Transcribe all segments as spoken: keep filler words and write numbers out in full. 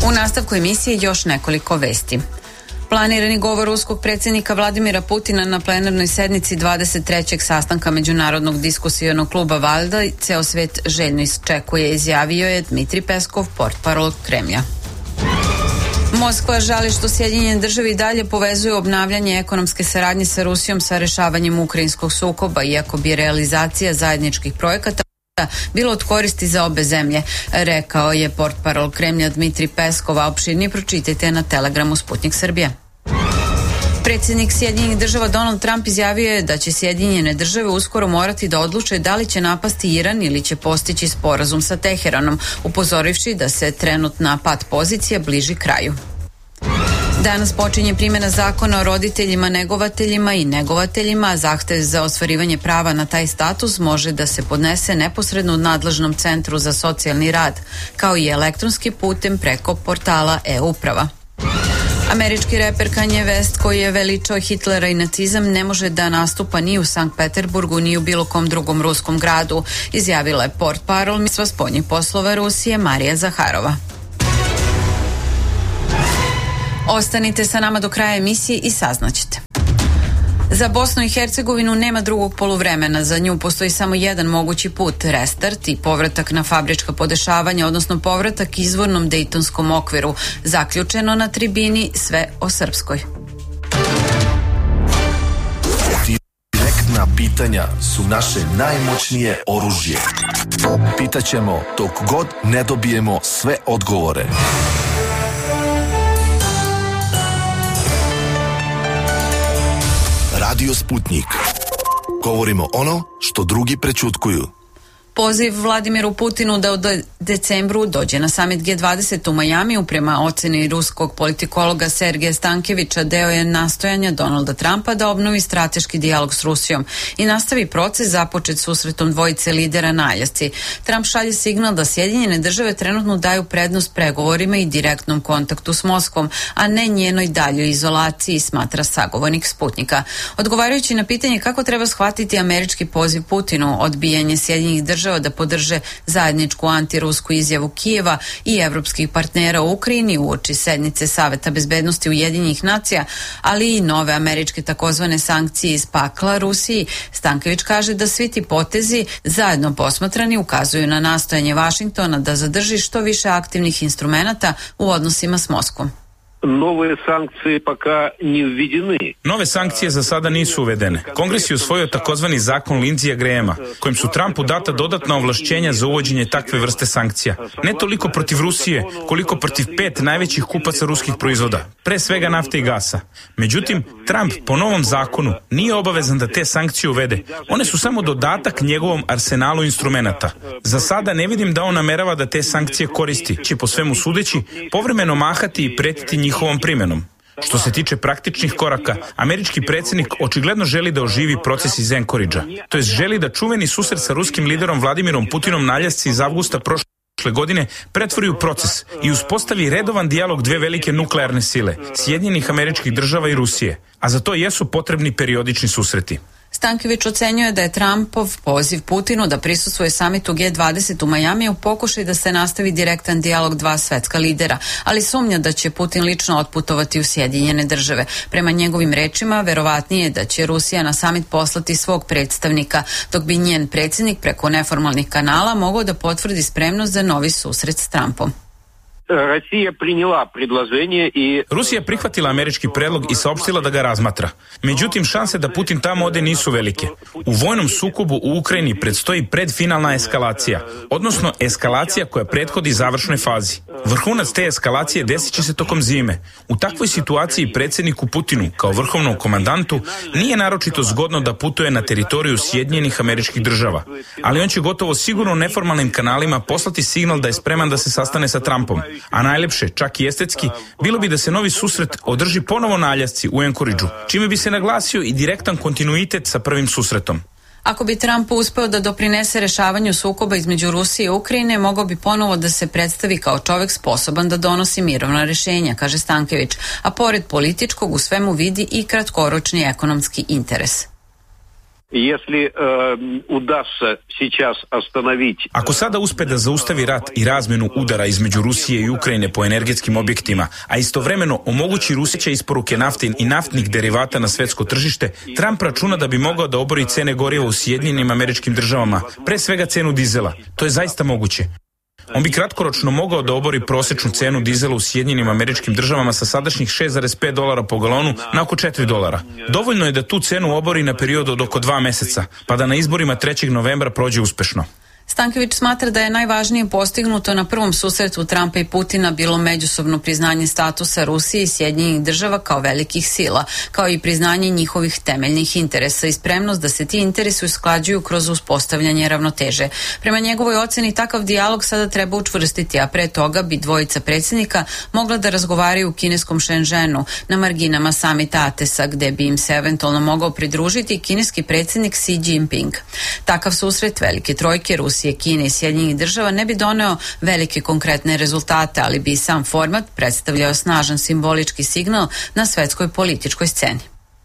U nastavku emisije još nekoliko vesti. Planirani govor ruskog predsjednika Vladimira Putina na plenarnoj sednici dvadeset trećeg sastanka Međunarodnog diskusionog kluba Valda ceo svet željno iščekuje, izjavio je Dmitri Peskov, portparol Kremlja. Moskva žali što Sjedinjene države i dalje povezuju obnavljanje ekonomske saradnje sa Rusijom sa rešavanjem ukrajinskog sukoba, iako bi realizacija zajedničkih projekata bilo od koristi za obe zemlje, rekao je portparol Kremlja Dmitri Peskov, a opširnije pročitajte na Telegramu Sputnik Srbija. Predsjednik Sjedinjenih država Donald Trump izjavio je da će Sjedinjene države uskoro morati da odluče da li će napasti Iran ili će postići sporazum sa Teheranom, upozorivši da se trenutna pad pozicija bliži kraju. Danas počinje primjena zakona o roditeljima, negovateljima i negovateljima, a zahtev za ostvarivanje prava na taj status može da se podnese neposredno u nadležnom centru za socijalni rad, kao i elektronskim putem preko portala e-uprava. Američki reper Kanye West, koji je veličao Hitlera i nacizam, ne može da nastupa ni u Sankt Peterburgu ni u bilo kom drugom ruskom gradu, izjavila je portparol ministra spoljnih poslova Rusije Marija Zaharova. Ostanite sa nama do kraja emisije i saznaćete. Za Bosnu i Hercegovinu nema drugog poluvremena, za nju postoji samo jedan mogući put, restart i povratak na fabrička podešavanja, odnosno povratak izvornom dejtonskom okviru, zaključeno na tribini Sve o Srpskoj. Direktna pitanja su naše najmoćnije oružje. Pitaćemo dok god ne dobijemo sve odgovore. Radio Sputnik. Govorimo ono što drugi prećutkuju. Poziv Vladimiru Putinu da u decembru dođe na samit G dvadeset u Majamiju, prema oceni ruskog politikologa Sergeja Stankevića, deo je nastojanja Donalda Trumpa da obnovi strateški dijalog s Rusijom i nastavi proces započet susretom dvojice lidera na Aljasci. Trump šalje signal da Sjedinjene države trenutno daju prednost pregovorima i direktnom kontaktu s Moskvom, a ne njenoj daljoj izolaciji, smatra sagovornik Sputnika. Odgovarajući na pitanje kako treba shvatiti američki poziv Putinu, odbijanje Sjedinjenih država da podrže zajedničku antirusku izjavu Kijeva i evropskih partnera u Ukrajini uoči sednice Saveta bezbednosti Ujedinjenih nacija, ali i nove američke takozvane sankcije iz pakla Rusiji, Stankević kaže da svi ti potezi zajedno posmatrani ukazuju na nastojanje Vašingtona da zadrži što više aktivnih instrumenata u odnosima s Moskvom. Nove sankcije пока не введены. Nove sankcije za sada nisu uvedene. Kongres je usvojio takozvani zakon Lindsija Grahama, kojim su Trumpu data dodatna ovlašćenja za uvođenje takve vrste sankcija. Ne toliko protiv Rusije, koliko protiv pet najvećih kupaca ruskih proizvoda, pre svega nafte i gasa. Međutim, Trump po novom zakonu nije obavezan da te sankcije uvede. One su samo dodatak njegovom arsenalu instrumenata. Za sada ne vidim da on namerava da te sankcije koristi, će po svemu sudeći povremeno mahati i pretiti njihovom primjenom. Što se tiče praktičnih koraka, američki predsjednik očigledno želi da oživi proces iz Anchoragea, to jest želi da čuveni susret sa ruskim liderom Vladimirom Putinom na Aljasci iz avgusta prošle godine pretvori u proces i uspostavi redovan dijalog dve velike nuklearne sile, Sjedinjenih Američkih Država i Rusije, a za to jesu potrebni periodični susreti. Stankević ocenjuje da je Trumpov poziv Putinu da prisustvuje samitu G dvadeset u Majamiju pokušaj da se nastavi direktan dijalog dva svetska lidera, ali sumnja da će Putin lično otputovati u Sjedinjene države. Prema njegovim rečima, verovatnije je da će Rusija na samit poslati svog predstavnika, dok bi njen predsjednik preko neformalnih kanala mogao da potvrdi spremnost za novi susret s Trumpom. Rusija prinjela predloženje i... Rusija prihvatila američki predlog i saopštila da ga razmatra. Međutim, šanse da Putin tamo ode nisu velike. U vojnom sukobu u Ukrajini predstoji predfinalna eskalacija, odnosno eskalacija koja prethodi završnoj fazi. Vrhunac te eskalacije desit će se tokom zime. U takvoj situaciji predsjedniku Putinu, kao vrhovnom komandantu, nije naročito zgodno da putuje na teritoriju Sjedinjenih Američkih Država, ali on će gotovo sigurno neformalnim kanalima poslati signal da je spreman da se sastane sa Trumpom. A najlepše, čak i estetski, bilo bi da se novi susret održi ponovo na Aljasci u Anchorageu, čime bi se naglasio i direktan kontinuitet sa prvim susretom. Ako bi Trump uspeo da doprinese rešavanju sukoba između Rusije i Ukrajine, mogao bi ponovo da se predstavi kao čovek sposoban da donosi mirovna rešenja, kaže Stankević, a pored političkog u svemu vidi i kratkoročni ekonomski interes. Если э, удастся сейчас остановить... Ako sada uspe da zaustavi rat i razmenu udara između Rusije i Ukrajine po energetskim objektima, a istovremeno omogući Rusije isporuke nafte i naftnih derivata na svetsko tržište, Trump računa da bi mogao da obori cene goriva u Sjedinjenim Američkim Državama, pre svega cenu dizela. To je zaista moguće. On bi kratkoročno mogao da obori prosečnu cenu dizela u Sjedinjenim Američkim Državama sa sadašnjih šest zarez pet dolara po galonu na oko četiri dolara. Dovoljno je da tu cenu obori na period od oko dva meseca, pa da na izborima trećeg novembra prođe uspešno. Stanković smatra da je najvažnije postignuto na prvom susretu Trumpa i Putina bilo međusobno priznanje statusa Rusije i Sjedinjenih Država kao velikih sila, kao i priznanje njihovih temeljnih interesa i spremnost da se ti interesi usklađuju kroz uspostavljanje ravnoteže. Prema njegovoj oceni takav dijalog sada treba učvrstiti, a pre toga bi dvojica predsjednika mogla da razgovaraju u kineskom Shenzhenu na marginama samita ATES-a, gde bi im se eventualno mogao pridružiti kineski predsjednik Xi Jinping. Takav susret velike trojke Rusije, Kine i Sjedinjenih Država ne bi doneo velike konkretne rezultate, ali bi sam format predstavljao snažan simbolički signal na svetskoj političkoj sceni.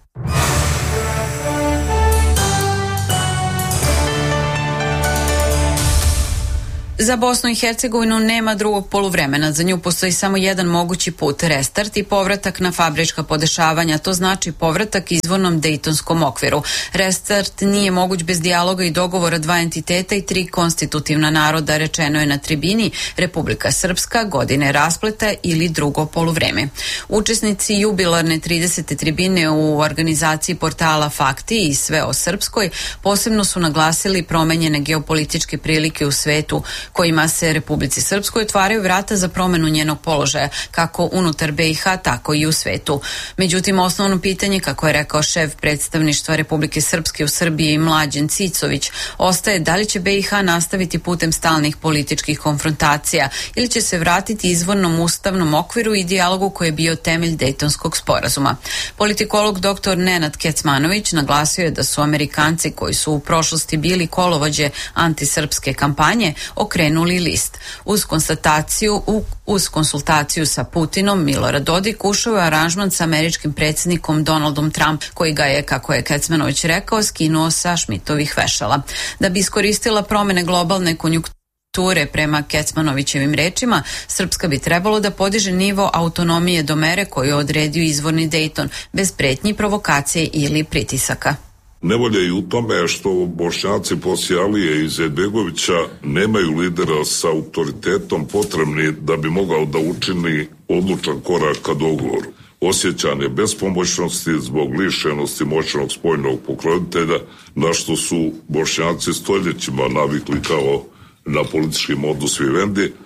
Za Bosnu i Hercegovinu nema drugog poluvremena. Za nju postoji samo jedan mogući put, restart i povratak na fabrička podešavanja. To znači povratak izvornom dejtonskom okviru. Restart nije moguć bez dijaloga i dogovora dva entiteta i tri konstitutivna naroda, rečeno je na tribini Republika Srpska, godine raspleta ili drugo poluvreme. Učesnici jubilarne tridesete tribine u organizaciji portala Fakti i sve o Srpskoj posebno su naglasili promenjene geopolitičke prilike u svetu, kojima se Republici Srpskoj otvaraju vrata za promenu njenog položaja, kako unutar B i H, tako i u svetu. Međutim, osnovno pitanje, kako je rekao šef predstavništva Republike Srpske u Srbiji Mlađen Cicović, ostaje da li će B i H nastaviti putem stalnih političkih konfrontacija ili će se vratiti izvornom ustavnom okviru i dijalogu koji je bio temelj Dejtonskog sporazuma. Politikolog doktor Nenad Kecmanović naglasio je da su Amerikanci, koji su u prošlosti bili kolovođe antisrpske kampanje, okrenuli list. Uz konstataciju, uz konsultaciju sa Putinom, Milorad Dodik ušao je aranžman sa američkim predsjednikom Donaldom Trump, koji ga je, kako je Kecmanović rekao, skinuo sa Šmitovih vešala. Da bi iskoristila promene globalne konjunkture, prema Kecmanovićevim rečima, Srpska bi trebalo da podiže nivo autonomije do mere koju je odredio izvorni Dejton, bez pretnji, provokacije ili pritisaka. Nevolja je u tome što Bošnjaci poslije Alije i Izetbegovića nemaju lidera sa autoritetom potrebni da bi mogao da učini odlučan korak ka dogovoru. Osjećanje bespomoćnosti zbog lišenosti moćnog spoljnog pokrovitelja, na što su Bošnjaci stoljećima navikli kao na politički modus vivendi, e,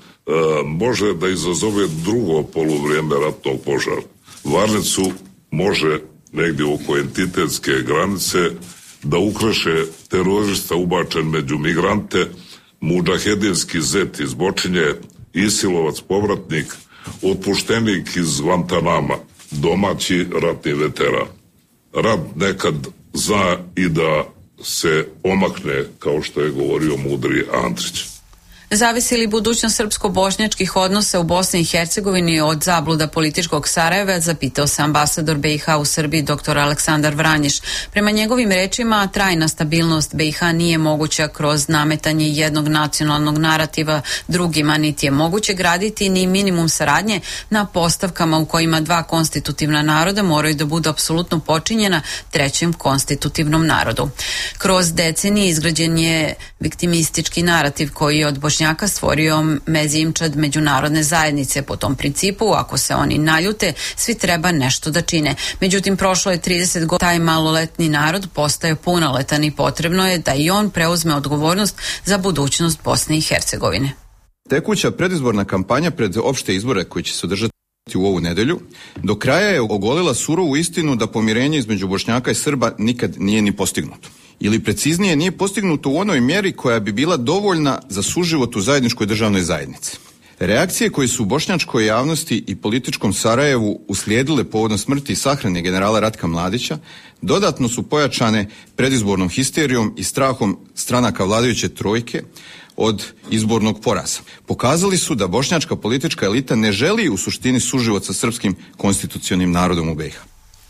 može da izazove drugo poluvrijeme ratnog požara. Varnicu može negdje oko entitetske granice da ukreše terorista ubačen među migrante, mudžahedinski zet iz Bočinje, Isilovac povratnik, otpuštenik iz Guantanama, domaći ratni veteran. Rat nekad zna i da se omakne, kao što je govorio mudri Andrić. Zavisi li budućnost srpsko-bošnjačkih odnosa u Bosni i Hercegovini od zabluda političkog Sarajeva, zapitao se ambasador B i H u Srbiji dr Aleksandar Vranješ. Prema njegovim rečima, trajna stabilnost B i H nije moguća kroz nametanje jednog nacionalnog narativa drugima, niti je moguće graditi ni minimum saradnje na postavkama u kojima dva konstitutivna naroda moraju da budu apsolutno počinjena trećem konstitutivnom narodu. Kroz decenije izgrađen je viktimistički narativ koji je od Bošnjaka stvorio mezimčad međunarodne zajednice. Po tom principu, ako se oni naljute, svi treba nešto da čine. Međutim, prošlo je trideset godina, taj maloletni narod postaje punoletan i potrebno je da i on preuzme odgovornost za budućnost Bosne i Hercegovine. Tekuća predizborna kampanja pred opšte izbore koji će se održati u ovu nedelju, do kraja je ogolila surovu istinu da pomirenje između Bošnjaka i Srba nikad nije ni postignuto. Ili preciznije, nije postignuto u onoj mjeri koja bi bila dovoljna za suživot u zajedničkoj državnoj zajednici. Reakcije koje su u bošnjačkoj javnosti i političkom Sarajevu uslijedile povodom smrti i sahrane generala Ratka Mladića dodatno su pojačane predizbornom histerijom i strahom stranaka vladajuće trojke od izbornog poraza. Pokazali su da bošnjačka politička elita ne želi u suštini suživot sa srpskim konstitucionalnim narodom u B i H.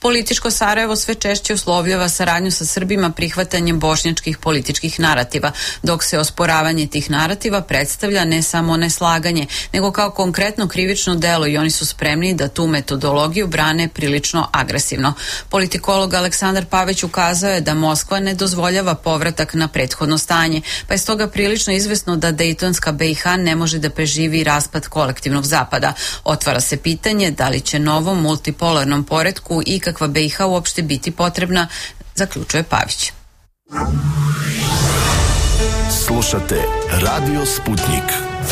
Političko Sarajevo sve češće uslovljava saradnju sa Srbima prihvatanjem bošnjačkih političkih narativa, dok se osporavanje tih narativa predstavlja ne samo neslaganje, nego kao konkretno krivično delo i oni su spremni da tu metodologiju brane prilično agresivno. Politikolog Aleksandar Paveć ukazao je da Moskva ne dozvoljava povratak na prethodno stanje, pa je stoga prilično izvesno da Dejtonska B i H ne može da preživi raspad kolektivnog zapada. Otvara se pitanje da li će novom multipolarnom poretku ikakva B i H uopšte biti potrebna, zaključuje Pavić. Slušate Radio Sputnik.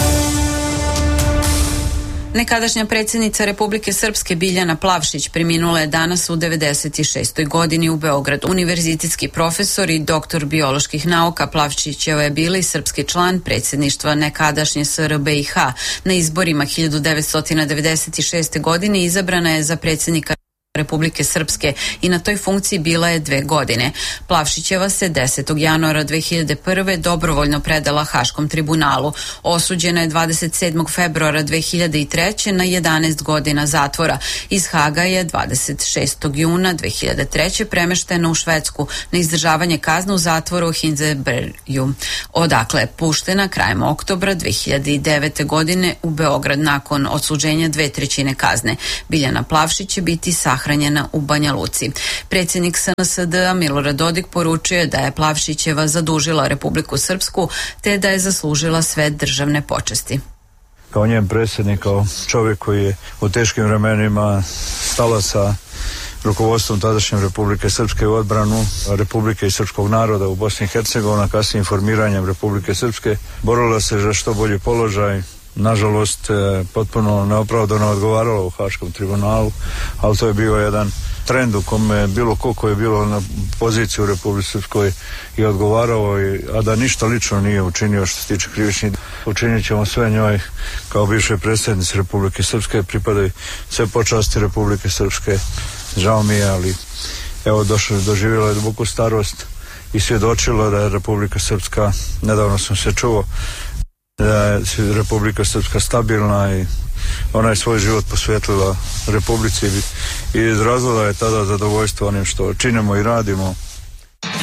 Nekadašnja predsjednica Republike Srpske Biljana Plavšić preminula je danas u devedeset šestoj godini u Beogradu. Univerzitetski profesor i doktor bioloških nauka Plavšićeva je bila i srpski član predsjedništva nekadašnje S R B i H. Na izborima hiljadu devetsto devedeset šeste. godine izabrana je za predsjednika Republike Srpske i na toj funkciji bila je dve godine. Plavšićeva se desetog januara dve hiljade prve. dobrovoljno predala Haškom tribunalu. Osuđena je dvadeset sedmog februara dve hiljade treće. na jedanaest godina zatvora. Iz Haga je dvadeset šestog juna dve hiljade treće. premeštena u Švedsku na izdržavanje kazne u zatvoru u Hinzenbergu. Odakle je puštena krajem oktobra dve hiljade devete. godine u Beograd nakon odsuđenja dve trećine kazne. Biljana Plavšić će biti sahranjena u Banja Luci. Predsjednik S N S D Milorad Dodik poručuje da je Plavšićeva zadužila Republiku Srpsku te da je zaslužila sve državne počasti. Kao njen predsjednik, kao čovjek koji je u teškim vremenima stala sa rukovodstvom tadašnje Republike Srpske u odbranu Republike i srpskog naroda u Bosni i Hercegovini, kasnije informiranjem Republike Srpske, borila se za što bolji položaj. Nažalost, potpuno neopravdano odgovaralo u Haškom tribunalu, ali to je bio jedan trend u kome bilo ko ko je bilo na poziciji u Republici Srpskoj i odgovarao, a da ništa lično nije učinio što se tiče krivičnih. Učinit ćemo sve njoj kao bivšoj predsjednici Republike Srpske, pripadaju sve počasti Republike Srpske. Žao mi je, ali evo došla, doživjela je duboku starost i svjedočila da je Republika Srpska, nedavno sam se čuo, da je Republika Srpska stabilna i ona je svoj život posvetila Republici i izrazila je tada zadovoljstvo onim što činimo i radimo.